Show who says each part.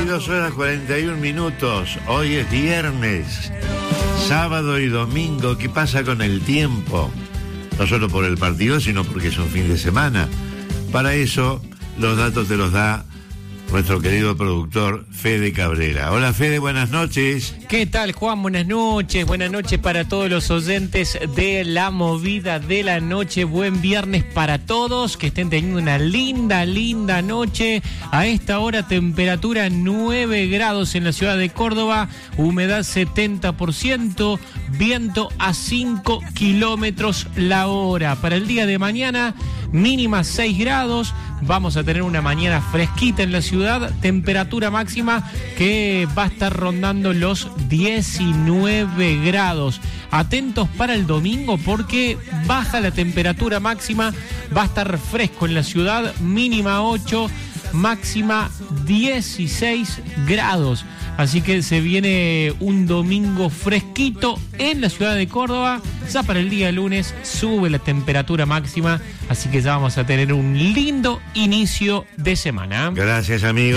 Speaker 1: 22 horas 41 minutos. Hoy es viernes, sábado y domingo. ¿Qué pasa con el tiempo? No solo por el partido, sino porque es un fin de semana. Para eso, los datos te los da nuestro querido productor Fede Cabrera. Hola Fede, buenas noches.
Speaker 2: ¿Qué tal, Juan? Buenas noches para todos los oyentes de La Movida de la Noche. Buen viernes para todos, que estén teniendo una linda noche. A esta hora temperatura 9 grados en la ciudad de Córdoba, humedad 70%, viento a 5 kilómetros la hora. Para el día de mañana, mínima 6 grados, vamos a tener una mañana fresquita en la ciudad, temperatura máxima que va a estar rondando los 19 grados. Atentos para el domingo porque baja la temperatura máxima, va a estar fresco en la ciudad, mínima 8, máxima 16 grados. Así que se viene un domingo fresquito en la ciudad de Córdoba. Ya para el día lunes sube la temperatura máxima, así que ya vamos a tener un lindo inicio de semana.
Speaker 1: Gracias, amigo.